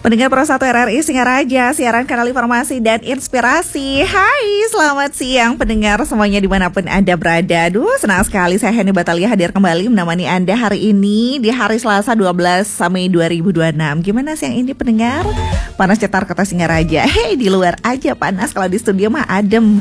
Pendengar Pro 1 RRI Singaraja, siaran kanal informasi dan inspirasi. Hai, selamat siang pendengar semuanya dimanapun Anda berada. Aduh, senang sekali saya Heni Batalia hadir kembali menemani Anda hari ini di hari Selasa 12 Mei 2026. Gimana siang ini pendengar? Panas cetar kota Singaraja. Hei, di luar aja panas, kalau di studio mah adem.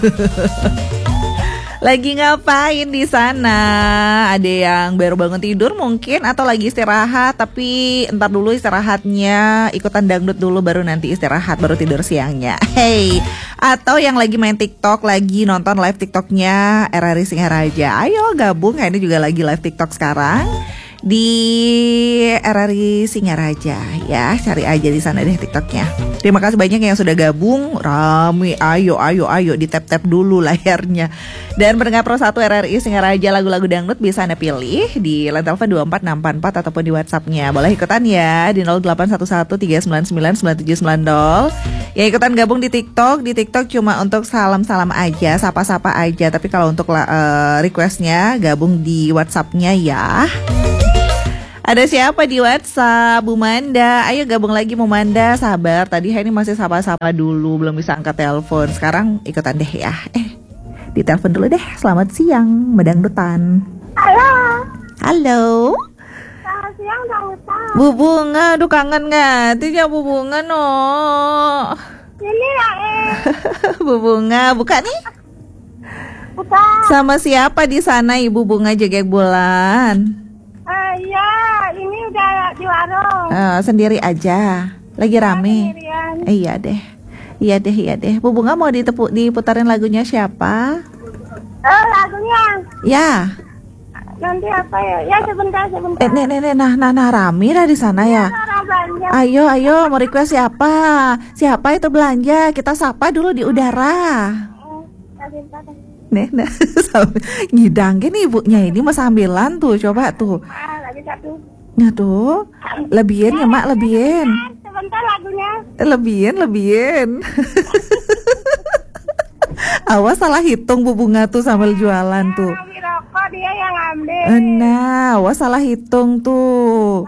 Lagi ngapain di sana? Ada yang baru bangun tidur mungkin, atau lagi istirahat tapi entar dulu istirahatnya, ikutan dangdut dulu baru nanti istirahat, baru tidur siangnya. Hey, atau yang lagi main TikTok, lagi nonton live TikToknya RRI Singaraja. Ayo gabung, ini juga lagi live TikTok sekarang di RRI Singaraja ya, cari aja di sana deh TikToknya. Terima kasih banyak yang sudah gabung, rame, ayo di tap dulu layarnya. Dan pendengar Pro 1 RRI Singaraja, lagu-lagu dangdut bisa Anda pilih di line telepon 24644 ataupun di WhatsApp-nya. Boleh ikutan ya di 0811399990. Ya, ikutan gabung di TikTok. Di TikTok cuma untuk salam-salam aja, sapa-sapa aja. Tapi kalau untuk requestnya gabung di WhatsApp-nya ya. Ada siapa di WhatsApp? Bu Manda, ayo gabung lagi Bu Manda. Sabar, tadi ini masih sapa-sapa dulu, belum bisa angkat telepon. Sekarang ikutan deh ya. Ditelepon dulu deh. Selamat siang, Medangdutan. Halo. Halo. Selamat siang, Dangdutan. Bu Bunga, aduh kangen nggak? Tidak Bu Bunga no. Ini ya Bu Bunga, buka nih. Bukan. Sama siapa di sana Ibu Bunga Jegek Bulan? Iya, ini udah di warung. Sendiri aja. Lagi rame. Sendirian. Iya deh. Bu Bunga mau diputarin lagunya siapa? Lagunya. Ya. Nanti apa ya? Ya sebentar. Nah, rame dah di sana ya. Ayo, mau request siapa? Siapa itu belanja? Kita sapa dulu di udara. Nah, ngidang gini ibunya ini mau sambilan tuh, coba tuh. Lagi satu. Nah tuh, lebihin ya mak, lebihin. Sebentar lagunya. Lebihin. Awas salah hitung Bu Bunga tuh sambil jualan tuh. Ngambil rokok dia yang ngambil. Nah, awas salah hitung tuh.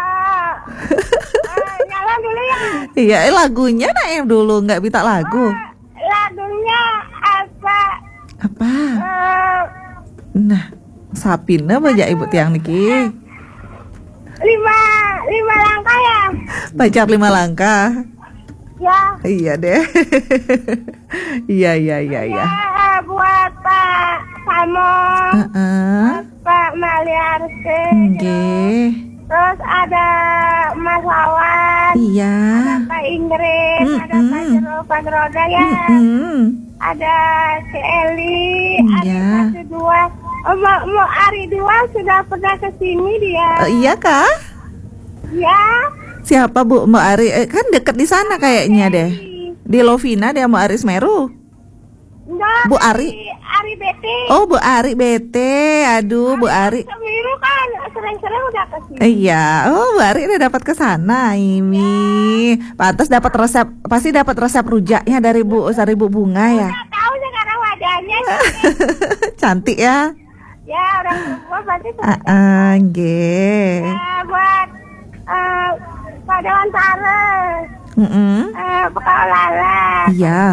Nyala dulu ya. Iya, lagunya naem dulu, nggak minta lagu. Lagunya apa? Nah, sapina aja ibu tiang niki. 5 langkah ya. Pacar 5 langkah. Ya. Iya deh. Iya. Ya, buat Pak Samo, Pak Maliarse, terus ada Mas Wawan, iya, ada Pak Ingrid, ada Pak Jeropan Roda ya, ada Si Eli, iya. ada Dua. Mau Ari Dua sudah pernah kesini dia. Iya kah? Ya. Siapa Bu? Mbak Ari? Kan deket di sana kayaknya deh. Di Lovina dia Mbak Ari Semeru. Enggak. Bu Ari. Ari Beti. Oh Bu Ari Bete. Aduh Bu Ari. Semeru kan sering-sering udah kesini. Iya. Oh Bu Ari udah dapat ke sana ini. Pantas dapat resep. Pasti dapat resep rujaknya dari Bu Bunga ya. Nggak tahu sekarang wajahnya. Cantik ya. Ya orang tua pasti. Nggih. Buat Pak Dewan Tares. Pak Lala. Iya.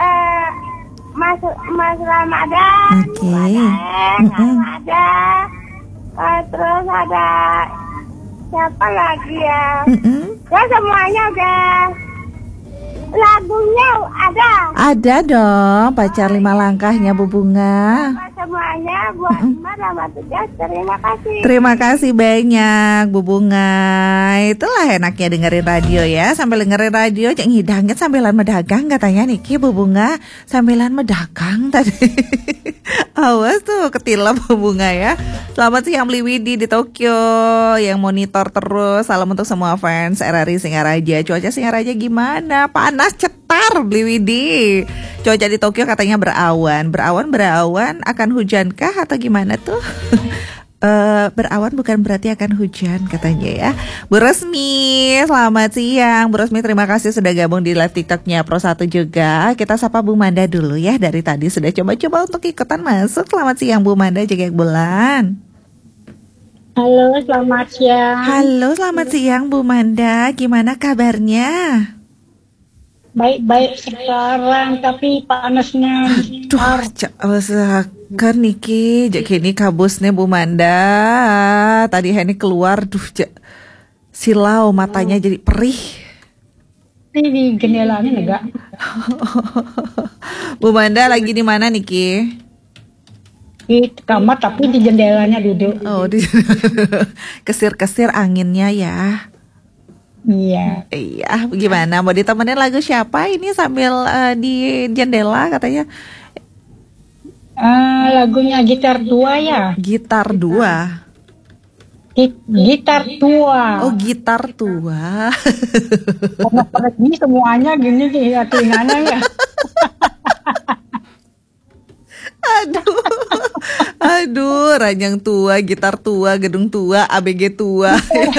Mas Ramadan. Oke. Ada. Terus ada siapa lagi ya? Ya semuanya udah. Lagunya ada. Ada dong, Pacar 5 Langkahnya Bu Bunga. Semuanya buat Ima sama Tugas. Terima kasih. Terima kasih banyak Bu Bunga. Itulah enaknya dengerin radio ya. Sambil dengerin radio jangan ngidangnya sambilan medagang katanya Niki Bu Bunga. Sambilan medagang tadi. Awas tuh ketilap Bu Bunga ya. Selamat siang Beli Widi di Tokyo yang monitor terus. Salam untuk semua fans RRI Singaraja. Cuaca Singaraja gimana? Panas cetar Beli Widi. Cuaca di Tokyo katanya berawan. Berawan akan hujankah atau gimana tuh? Berawan bukan berarti akan hujan katanya ya. Bu Resmi, selamat siang Bu Resmi, terima kasih sudah gabung di live TikToknya Pro 1 juga. Kita sapa Bu Manda dulu ya. Dari tadi sudah coba-coba untuk ikutan masuk. Selamat siang Bu Manda Jegek Bulan. Halo, selamat siang. Halo, selamat siang Bu Manda. Gimana kabarnya? Baik-baik sekarang, tapi panasnya Duh, kan niki jak kini kabusnya Bu Manda. Tadi ini keluar, silau matanya jadi perih. Ini di jendelanya enggak? Bu Manda lagi di mana niki? Di kamar tapi di jendelanya duduk. Oh, kesir-kesir anginnya ya. Iya. Iya, gimana? Mau ditemenin lagu siapa ini sambil di jendela katanya? Lagunya Gitar Tua ya. Gitar 2. Gitar Tua. Oh, Gitar Tua. Karena pergi semuanya gini ya telinganya ya. Aduh, ranjang tua, gitar tua, gedung tua, ABG tua.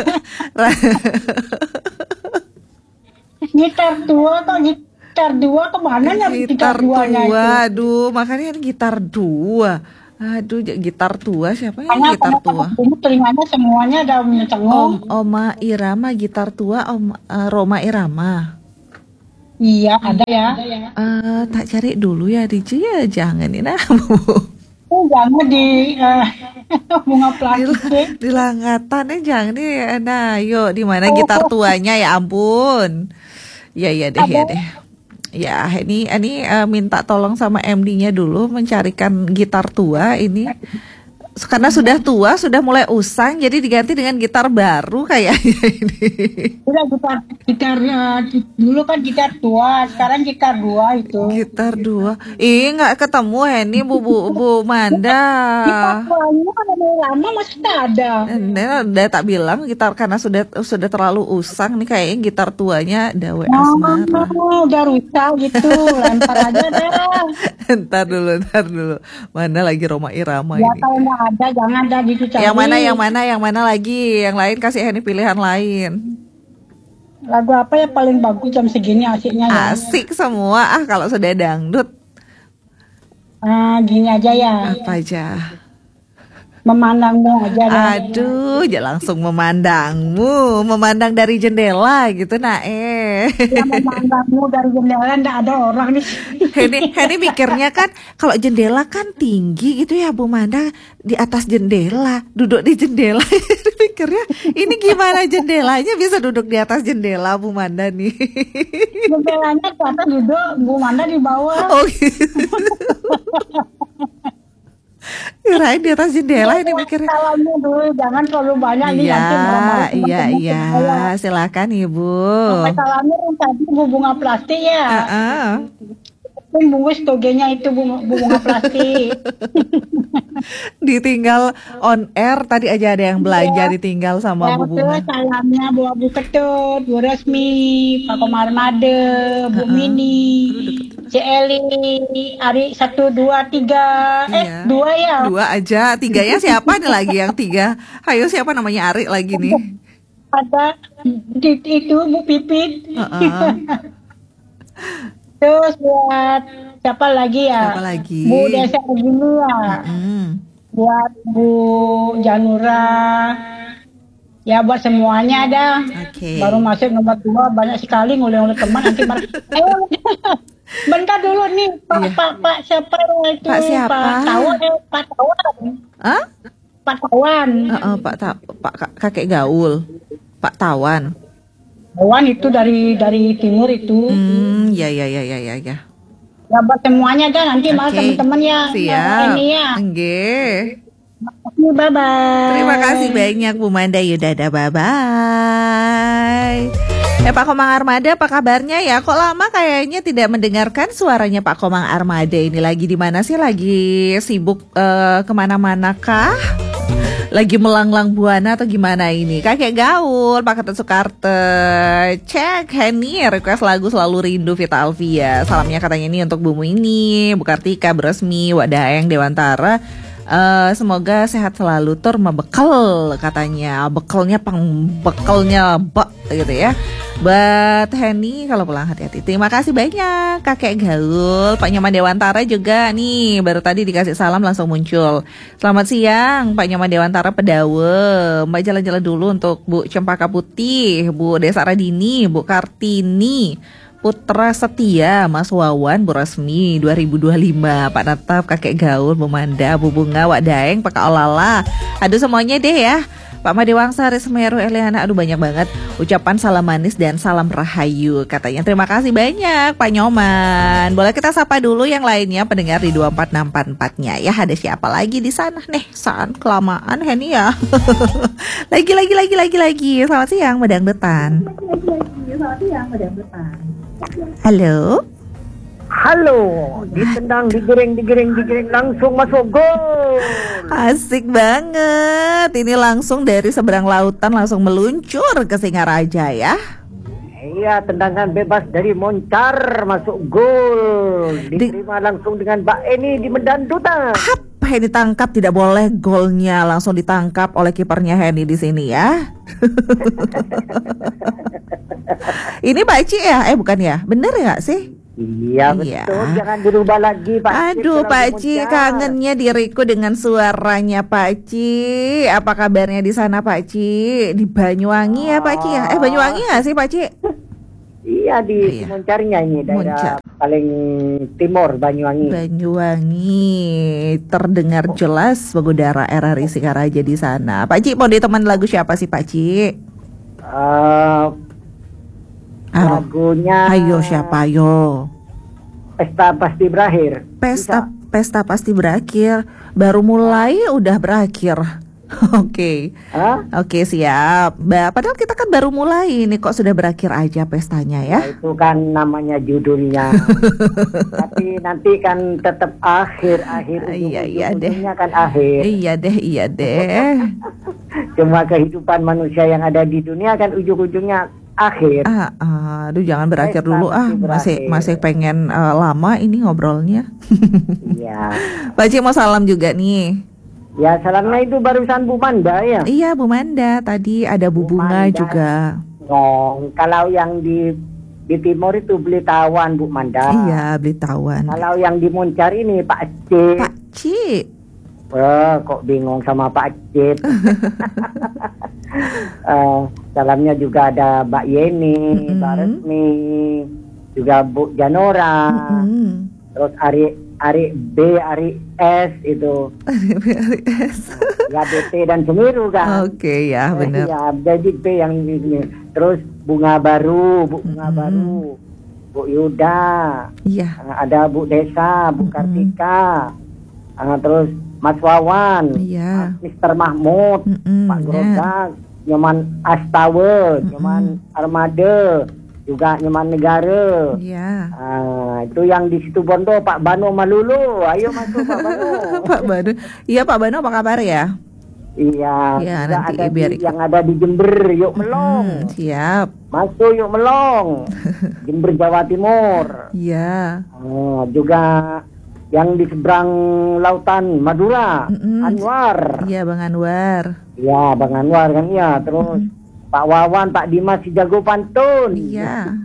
Gitar Tua atau Gitar Dua kemana ya Gitar duanya tua, itu? aduh, makanya kan gitar 2. Aduh, gitar tua siapa ya Karena gitar tua? ini telinganya semuanya udah mencengong. Oma Irama gitar tua, Roma Irama. Iya, ada ya. Tak cari dulu ya DJ ya, jangan ini nah. Jangan di bunga plastik. Di langatan jangan nih. Nah, yuk di mana gitar tuanya ya ampun. Ya deh. Ya, ini minta tolong sama MD-nya dulu mencarikan gitar tua ini. Karena sudah tua, sudah mulai usang, jadi diganti dengan gitar baru kayaknya ini. Udah gitar dulu kan gitar tua, sekarang gitar 2 itu. Gitar 2. Nggak ketemu ini Bu Manda. Gitar tuanya kan lama masih tak ada. Udah tak bilang gitar karena sudah terlalu usang nih kayaknya gitar tuanya Dawe Asmara. Udah rusak gitu, lempar aja dah. Ntar dulu. Mana lagi Roma Irama Ya ini? kalau nggak ada, jangan dah gitu cari. Yang mana lagi? Yang lain kasih ini pilihan lain. Lagu apa ya paling bagus jam segini asiknya ya? Asik semua kalau sudah dangdut. Gini aja ya. Apa aja? Memandangmu aja dah. Aduh, langsung memandang dari jendela gitu Ya, memandangmu dari jendela nggak ada orang nih. Heni mikirnya kan kalau jendela kan tinggi gitu ya Bu Manda, di atas jendela, duduk di jendela. Pikirnya ini gimana jendelanya bisa duduk di atas jendela Bu Manda nih. Jendelanya ke atas duduk, Bu Manda di bawah. Oh gitu. Kirain di atas jendela ini mikirnya. Salamnya dulu, jangan terlalu banyak nih nanti marah-marah. Iya, silakan Ibu. Salamnya yang tadi bunga plastik ya. Bungkus togenya itu bunga plastik. Ditinggal on air tadi aja ada yang belanja ditinggal sama Bu Bunga. Salamnya Bu Abu Ketut, Bu Resmi, Pak Komar Made, Bu Mini, Celi, Ari 1 2 3. 2 ya. 2 aja, 3-nya siapa nih lagi yang 3? Ayo siapa namanya Ari lagi nih? Ada itu Bu Pipit. Terus buat siapa lagi ya? Siapa lagi? Bu Desa Gini ya. Buat Bu Janura. Ya buat semuanya ada. Baru masuk nomor 2 banyak sekali ngulih-ngulih teman nanti marah. Bentar dulu nih Pak siapa itu? Pak siapa? Pak Tawan. Hah? Pak Tawan. Pak kakek gaul. Pak Tawan. Tawan itu dari timur itu. Ya. Ya buat semuanya dah nanti malah teman-teman yang ini ya. Nggih. Bye-bye. Terima kasih banyak Bu Manda Yudada, bye-bye. Pak Komang Armada, apa kabarnya ya? Kok lama kayaknya tidak mendengarkan suaranya Pak Komang Armada ini? Lagi di mana sih? Lagi sibuk kemana-mana kah? Lagi melanglang buana atau gimana ini? Kakek gaul, Pak Ketut Sukarte. Cek, Henny, request lagu Selalu Rindu Vita Alvia. Salamnya katanya ini untuk Bu Mini, Bu Kartika, Bu Resmi, Wadayang, Dewantara. Semoga sehat selalu, tur bekal katanya. Bekalnya bak gitu ya. Buat Henny kalau pulang hati-hati. Terima kasih banyak Kakek Gaul. Pak Nyoman Dewantara juga nih baru tadi dikasih salam langsung muncul. Selamat siang Pak Nyoman Dewantara Pedawe. Mbak jalan-jalan dulu untuk Bu Cempaka Putih, Bu Desa Radini, Bu Kartini, Putra Setia, Mas Wawan, Bu Resmi 2025, Pak Natap, Kakek Gaul, Bu Manda, Bu Bunga, Wak Daeng, Pak Olala. Aduh semuanya deh ya. Pak Madewangsa, Semeru, Eliana, aduh banyak banget ucapan salam manis dan salam rahayu katanya. Terima kasih banyak Pak Nyoman. Boleh kita sapa dulu yang lainnya pendengar di 24644-nya ya. Ada siapa lagi di sana nih? Saan kelamaan Henny ya. lagi. Selamat siang Medangdutan. Halo. Halo, ditendang, digering langsung masuk gol. Asik banget. Ini langsung dari seberang lautan langsung meluncur ke Singaraja ya. Iya, tendangan bebas dari Moncar masuk gol. Diterima langsung dengan Mbak Eni di Medan Duta. Henny tangkap, tidak boleh golnya langsung ditangkap oleh kipernya Henny di sini ya. Ini Pak Ci ya? Bukan ya? Bener ya sih? Iya betul, jangan dirubah lagi Pak. Aduh Pak Ci, kangennya diriku dengan suaranya Pak Ci. Apa kabarnya di sana Pak Ci? Di Banyuwangi ya Pak Ci ya? Banyuwangi nggak sih Pak Ci? Iya di Moncarnya ini daerah paling timur Banyuwangi. Banyuwangi terdengar jelas mengudara RRI Singaraja di sana. Pak Ci mau diteman lagu siapa sih Pak Ci? Lagunya ayo siapa ayo? Pesta pasti berakhir. Pesta pasti berakhir. Baru mulai udah berakhir. Oke. Oke siap. Padahal kita kan baru mulai ini kok sudah berakhir aja pestanya ya. Nah, itu kan namanya judulnya. Tapi nanti kan tetap akhir iya deh. Kan akhir. Iya deh. Cuma kehidupan manusia yang ada di dunia kan ujung-ujungnya akhir. Aduh jangan berakhir dulu masih pengen lama ini ngobrolnya. Iya. Pak Ci mau salam juga nih. Ya salamnya itu barusan Bu Manda ya. Iya Bu Manda, tadi ada Bu Bunga juga. Kalau yang di timur itu Blitawan Bu Manda. Iya Blitawan. Kalau yang di Moncar ini Pak C. Pak C. Kok bingung sama Pak C. Salamnya juga ada Mbak Yeni, Mbak Resmi, juga Bu Janora, terus Ari B, Ari S itu. Ari S. Ya BT dan Semeru kan. Oke ya benar. Ya jadi B yang ini. Terus Bunga Baru, Bu Bunga Baru, Bu Yuda. Iya. Ada Bu Desa, Bu Kartika. Terus Mas Wawan, Mister Mahmud, Pak Grodak, Nyoman Astawe, Nyoman Armada, juga Nyoman Negara. Iya. Itu yang di situ Bondo Pak Bano Malulu. Ayo masuk Pak Bano. Pak Bano. Iya Pak Bano apa kabar ya? Iya. Ya, nanti ada yang ada di Jember, yuk melong. Siap. Masuk yuk melong. Jember Jawa Timur. Iya. Juga yang di seberang lautan Madura, Anwar. Iya Bang Anwar. Iya Bang Anwar kan ya. Terus Pak Wawan, Pak Dimas si jago pantun. Iya.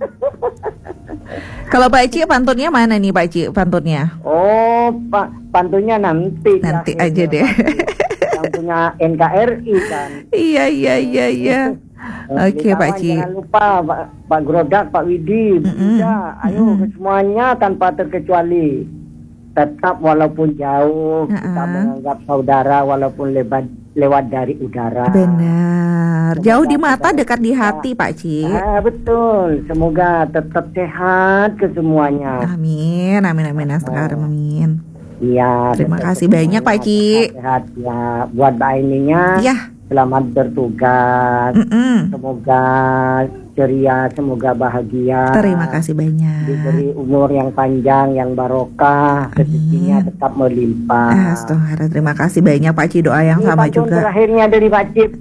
Kalau Pak Ci pantunnya mana nih Pak Ci pantunnya? Pantunnya nanti aja deh. Yang punya NKRI kan. Iya. Oke Pak Ci. Jangan lupa Pak Grodak, Pak Widi, ayo semuanya tanpa terkecuali. Tetap walaupun jauh kita menganggap saudara walaupun lewat dari udara. Benar. Jauh di mata, dekat di hati Pak Ci. Betul. Semoga tetap sehat ke semuanya. Amin. Amin. Iya. Terima kasih banyak Pak Ci. Sehat ya buat Mbak Ininya. Iya. Selamat bertugas. Semoga ceria, semoga bahagia. Terima kasih banyak. Diberi umur yang panjang, yang barokah, rezekinya tetap melimpah. Astagfirullah, terima kasih banyak Pak Ci, doa yang sama juga. Terakhirnya dari Pak Cip.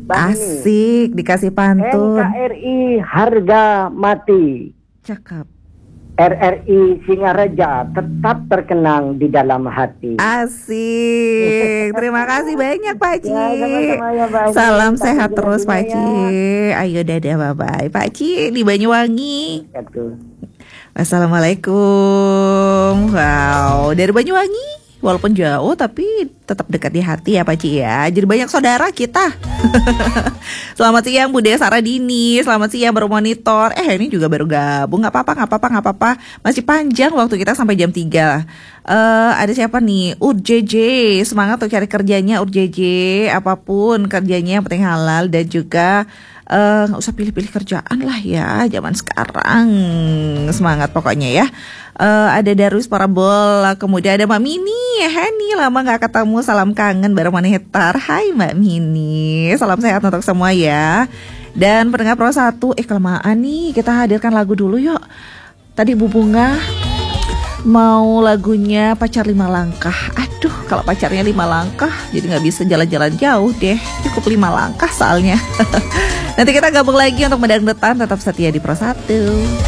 Asik, dikasih pantun. NKRI harga mati. Cakep. RRI Singareja tetap terkenang di dalam hati. Asik. Terima kasih banyak Pak Ci. Ya, sama-sama ya, Pak Ci. Salam sehat terus Pak Ci. Ya. Ayo dadah bye-bye Pak Ci di Banyuwangi. Betul. Assalamualaikum. Wow, dari Banyuwangi. Walaupun jauh tapi tetap dekat di hati ya Pak Ci ya. Jadi banyak saudara kita. Selamat siang Bu Desa Radini. Selamat siang baru monitor. Ini juga baru gabung. Gak apa-apa. Masih panjang waktu kita sampai jam 3. Ada siapa nih? UJJ. Semangat untuk cari kerjanya UJJ. Apapun kerjanya yang penting halal. Dan juga gak usah pilih-pilih kerjaan lah ya zaman sekarang. Semangat pokoknya ya. Ada Darus Parabol. Kemudian ada Mbak Mini. Hani lama gak ketemu. Salam kangen bareng Manetar. Hai Mbak Mini. Salam sehat untuk semua ya. Dan pendengar Pro 1, kelamaan nih, kita hadirkan lagu dulu yuk. Tadi Bu Bunga mau lagunya Pacar 5 Langkah. Aduh, kalau pacarnya 5 langkah jadi gak bisa jalan-jalan jauh deh. Cukup 5 langkah soalnya. Nanti kita gabung lagi untuk Medang Detan. Tetap setia di Pro 1.